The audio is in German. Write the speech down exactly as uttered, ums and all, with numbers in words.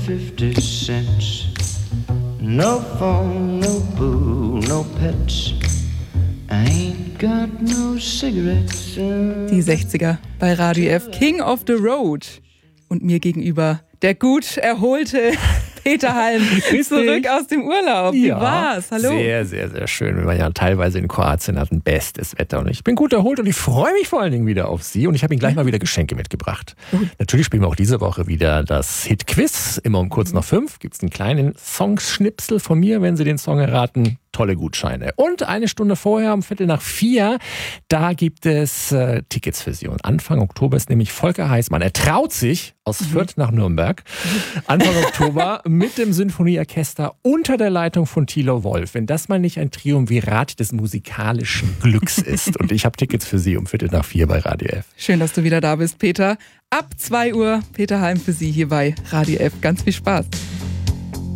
fifty cents. No phone, no boo, no pets. I ain't got no cigarettes. Die sechziger bei Radio F, King of the Road. Und mir gegenüber der gut erholte Peter Halm, zurück aus dem Urlaub. Wie ja, war's? Hallo. Sehr, sehr, sehr schön. Wir waren ja teilweise in Kroatien, hatten bestes Wetter. Und ich bin gut erholt und ich freue mich vor allen Dingen wieder auf Sie. Und ich habe Ihnen gleich mal wieder Geschenke mitgebracht. Mhm. Natürlich spielen wir auch diese Woche wieder das Hit-Quiz. Immer um kurz nach fünf gibt es einen kleinen Songschnipsel von mir, wenn Sie den Song erraten. Tolle Gutscheine. Und eine Stunde vorher, um Viertel nach vier, da gibt es äh, Tickets für Sie. Und Anfang Oktober ist nämlich Volker Heißmann. Er traut sich aus mhm. Fürth nach Nürnberg. Anfang Oktober mit dem Sinfonieorchester unter der Leitung von Thilo Wolf. Wenn das mal nicht ein Triumvirat des musikalischen Glücks ist. Und ich habe Tickets für Sie um Viertel nach vier bei Radio F. Schön, dass du wieder da bist, Peter. Ab zwei Uhr, Peter Halm für Sie hier bei Radio F. Ganz viel Spaß.